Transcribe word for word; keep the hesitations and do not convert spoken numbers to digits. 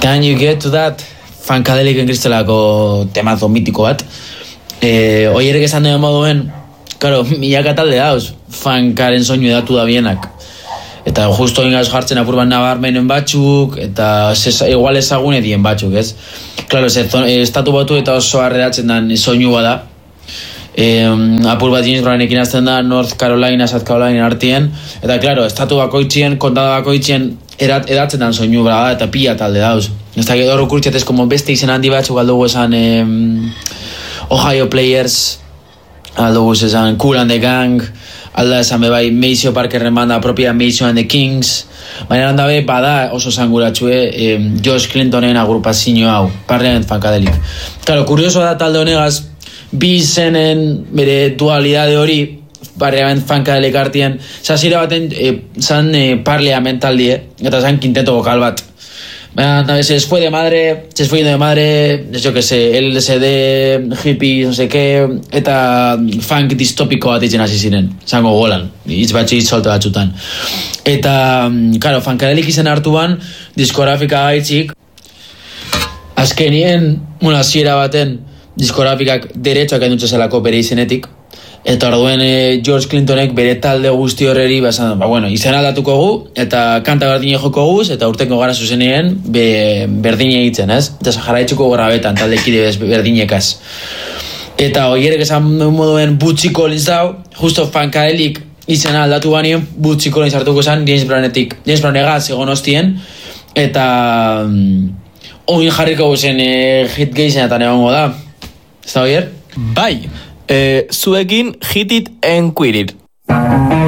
Can you get to that? Funkadeliken kristelako temazo mitiko bat. Eh, oierek esan den moduen, claro, milaka talde dauz, funkaren soinu edatu da bienak. Eta justo ingaz jartzen apurban nabarmenen batzuk, eta zesa, igual ezagune dien batzuk, ez? Claro, ze, estatu batu eta oso arreratzen den soinu bada. Eh, apur bat James Brownekin azten da North Carolina, South Carolina artien, eta claro, estatu bakoitzien, kontada bakoitzien erat, edatzen den soinu bada eta pila talde dauz. Ez da gero rukurtxetez, como beste izen handi batzuk aldugu esan eh, Ohio Players, aldugu esan Kool and the Gang, alda esan bebai Maceo Parkerren banda propia Maceo and the Kings, baina handa be bada oso zanguratxue eh, Josh Clintonen agrupazio hau, Parliament Funkadelic. Claro, kurioso da talde honegaz, bi izenen bere dualidade hori, Parliament Funkadelic artien, zazire baten eh, zan eh, Parliament taldie, eta zan quinteto vokal bat. Baina, se les fue de madre, se les fue de madre, yo que sé, L S D, hippie, no sé qué, eta funk distopiko bat itzen hasi ziren, zango golan, hitz batxi hitz solte batzutan. Eta, claro, Funkadelic izen hartuan, diskografika gaitzik, azkenien, una ziera baten, diskografikak derechoak endutze zelako bere izenetik, eta orduen e, George Clintonek bere talde guzti horreri basan, ba, bueno, izen aldatuko gu, eta kanta berdine joko guz, eta urteko gara zuzenien be, berdine egiten, ez? Eta jarraitzuko grabetan talde kide berdinekaz. Eta oierek esan moduen Bootsy Collins dau, justo Funkadelic izena aldatu banien, Bootsy Collins hartuko esan James Brownetik. James Brownegaz egon hostien, eta um, oin jarriko guzen e, hit geizenetan egongo da. Ez da oier? Bai, eh, zuekin Hit It and Quit It.